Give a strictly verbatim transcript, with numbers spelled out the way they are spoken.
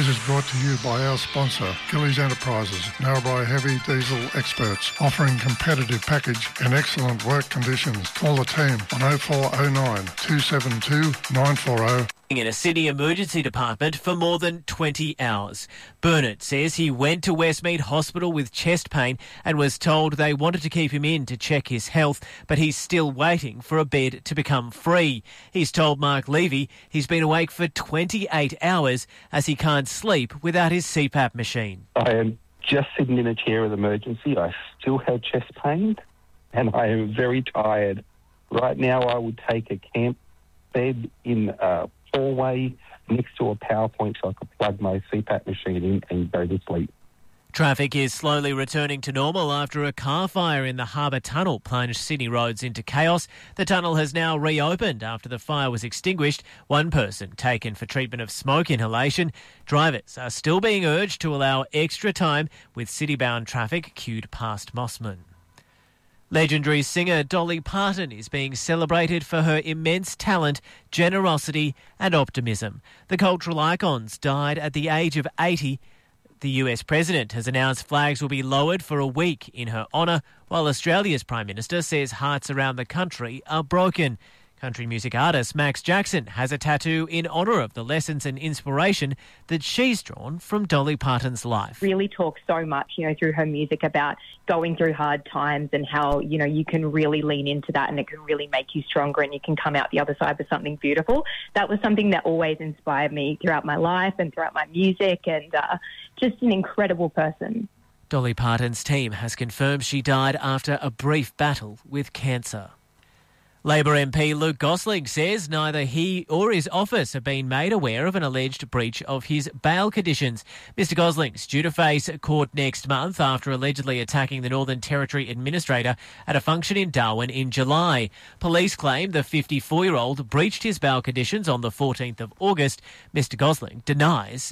news is brought to you by our sponsor, Gillies Enterprises, Narrabri Heavy Diesel experts, offering competitive package and excellent work conditions. Call the team on oh four oh nine, two seven two, nine four oh. In a city emergency department for more than twenty hours. Bernard says he went to Westmead Hospital with chest pain and was told they wanted to keep him in to check his health, but he's still waiting for a bed to become free. He's told Mark Levy he's been awake for twenty-eight hours as he can't sleep without his C PAP machine. I am just sitting in a chair of emergency. I still have chest pain and I am very tired. Right now I would take a camp bed in a hallway next to a power point so I could plug my C PAP machine in and go to sleep. Traffic is slowly returning to normal after a car fire in the Harbour Tunnel plunged Sydney roads into chaos. The tunnel has now reopened after the fire was extinguished. One person taken for treatment of smoke inhalation. Drivers are still being urged to allow extra time with city-bound traffic queued past Mossman. Legendary singer Dolly Parton is being celebrated for her immense talent, generosity and optimism. The cultural icons died at the age of eighty. The U S President has announced flags will be lowered for a week in her honour, while Australia's Prime Minister says hearts around the country are broken. Country music artist Max Jackson has a tattoo in honour of the lessons and inspiration that she's drawn from Dolly Parton's life. Really talks so much, you know, through her music about going through hard times and how, you know, you can really lean into that and it can really make you stronger and you can come out the other side with something beautiful. That was something that always inspired me throughout my life and throughout my music, and uh, just an incredible person. Dolly Parton's team has confirmed she died after a brief battle with cancer. Labor M P Luke Gosling says neither he or his office have been made aware of an alleged breach of his bail conditions. Mr Gosling's due to face court next month after allegedly attacking the Northern Territory Administrator at a function in Darwin in July. Police claim the fifty-four-year-old breached his bail conditions on the fourteenth of August. Mr Gosling denies